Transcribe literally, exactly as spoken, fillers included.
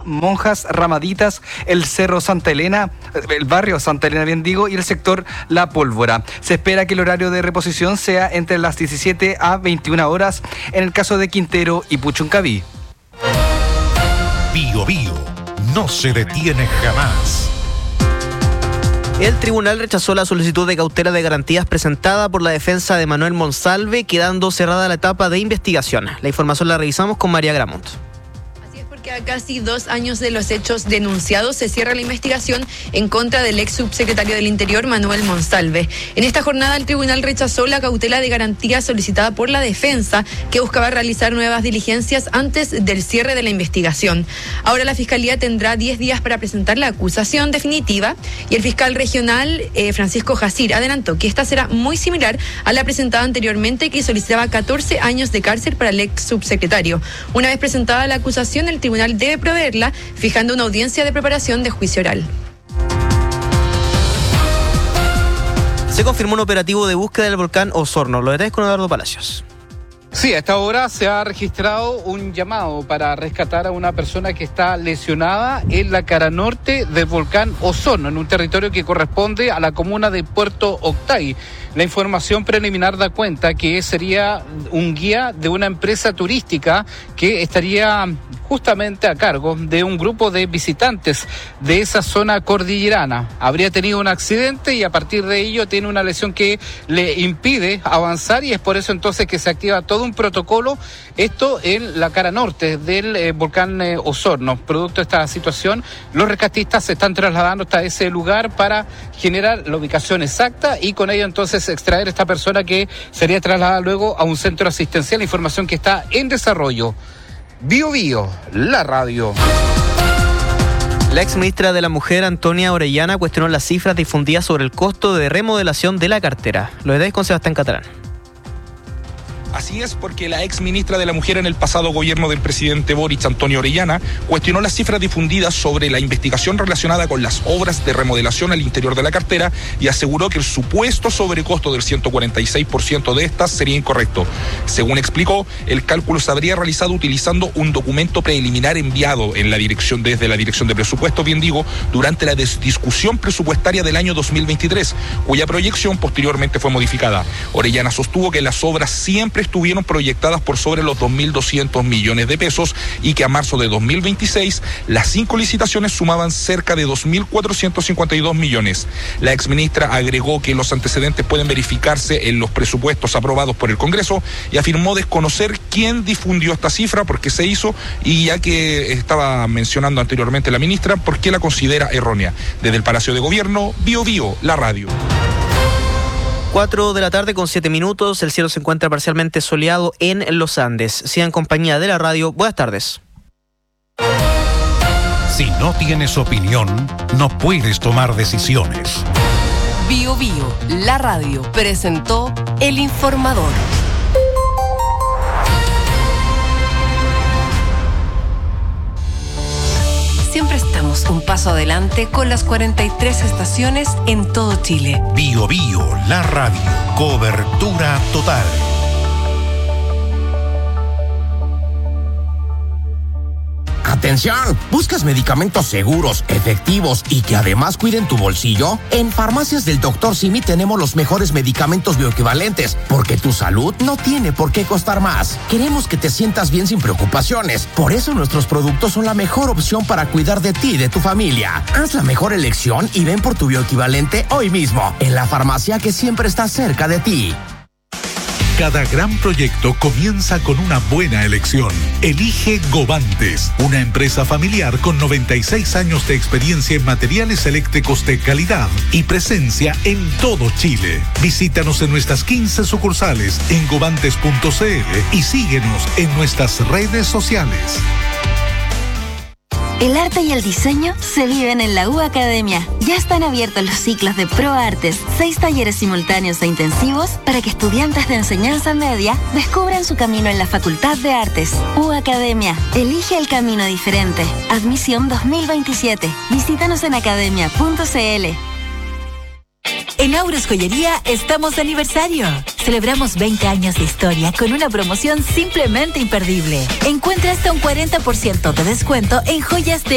Monjas, Ramaditas, el Cerro Santa Elena, el barrio Santa Elena, bien digo, y el sector La Pólvora. Se espera que el horario de reposición sea entre las diecisiete a veintiuna horas en el caso de Quintero y Puchuncaví. Bio Bio no se detiene jamás. El tribunal rechazó la solicitud de cautela de garantías presentada por la defensa de Manuel Monsalve, quedando cerrada la etapa de investigación. La información la revisamos con María Gramont. A casi dos años de los hechos denunciados, se cierra la investigación en contra del ex subsecretario del Interior, Manuel Monsalve. En esta jornada, el tribunal rechazó la cautela de garantía solicitada por la defensa, que buscaba realizar nuevas diligencias antes del cierre de la investigación. Ahora la Fiscalía tendrá diez días para presentar la acusación definitiva, y el fiscal regional, eh, Francisco Jacir, adelantó que esta será muy similar a la presentada anteriormente, que solicitaba catorce años de cárcel para el ex subsecretario. Una vez presentada la acusación, el tribunal debe proveerla, fijando una audiencia de preparación de juicio oral. Se confirmó un operativo de búsqueda del volcán Osorno. Lo detalles con Eduardo Palacios. Sí, a esta hora se ha registrado un llamado para rescatar a una persona que está lesionada en la cara norte del volcán Osorno, en un territorio que corresponde a la comuna de Puerto Octay. La información preliminar da cuenta que sería un guía de una empresa turística que estaría justamente a cargo de un grupo de visitantes de esa zona cordillerana. Habría tenido un accidente y a partir de ello tiene una lesión que le impide avanzar, y es por eso entonces que se activa todo un protocolo, esto en la cara norte del eh, volcán eh, Osorno. Producto de esta situación, los rescatistas se están trasladando hasta ese lugar para generar la ubicación exacta y con ello entonces extraer a esta persona, que sería trasladada luego a un centro asistencial. Información que está en desarrollo. Bio Bio, la radio. La ex ministra de la Mujer, Antonia Orellana, cuestionó las cifras difundidas sobre el costo de remodelación de la cartera. Lo detalles con Sebastián Catalán. Así es, porque la ex ministra de la Mujer en el pasado gobierno del presidente Boric, Antonia Orellana, cuestionó las cifras difundidas sobre la investigación relacionada con las obras de remodelación al interior de la cartera y aseguró que el supuesto sobrecosto del ciento cuarenta y seis por ciento de estas sería incorrecto. Según explicó, el cálculo se habría realizado utilizando un documento preliminar enviado en la dirección desde la Dirección de Presupuesto, bien digo, durante la discusión presupuestaria del año dos mil veintitrés, cuya proyección posteriormente fue modificada. Orellana sostuvo que las obras siempre estuvieron proyectadas por sobre los dos mil doscientos millones de pesos y que a marzo de dos mil veintiséis las cinco licitaciones sumaban cerca de dos mil cuatrocientos cincuenta y dos millones. La exministra agregó que los antecedentes pueden verificarse en los presupuestos aprobados por el Congreso y afirmó desconocer quién difundió esta cifra, por qué se hizo y, ya que estaba mencionando anteriormente la ministra, por qué la considera errónea. Desde el Palacio de Gobierno, Bio Bio, la radio. cuatro de la tarde con siete minutos, el cielo se encuentra parcialmente soleado en los Andes. Sigan en compañía de la radio. Buenas tardes. Si no tienes opinión, no puedes tomar decisiones. Bio Bio, la radio, presentó El Informador. Siempre estamos un paso adelante con las cuarenta y tres estaciones en todo Chile. Bio Bio, la radio. Cobertura total. ¡Atención! ¿Buscas medicamentos seguros, efectivos y que además cuiden tu bolsillo? En Farmacias del doctor Simi tenemos los mejores medicamentos bioequivalentes, porque tu salud no tiene por qué costar más. Queremos que te sientas bien sin preocupaciones. Por eso nuestros productos son la mejor opción para cuidar de ti y de tu familia. Haz la mejor elección y ven por tu bioequivalente hoy mismo, en la farmacia que siempre está cerca de ti. Cada gran proyecto comienza con una buena elección. Elige Govantes, una empresa familiar con noventa y seis años de experiencia en materiales eléctricos de calidad y presencia en todo Chile. Visítanos en nuestras quince sucursales en govantes punto c l y síguenos en nuestras redes sociales. El arte y el diseño se viven en la U Academia. Ya están abiertos los ciclos de ProArtes, seis talleres simultáneos e intensivos para que estudiantes de enseñanza media descubran su camino en la Facultad de Artes. U Academia, elige el camino diferente. Admisión dos mil veintisiete. Visítanos en academia punto c l. En Auros Joyería estamos de aniversario. Celebramos veinte años de historia con una promoción simplemente imperdible. Encuentra hasta un cuarenta por ciento de descuento en joyas de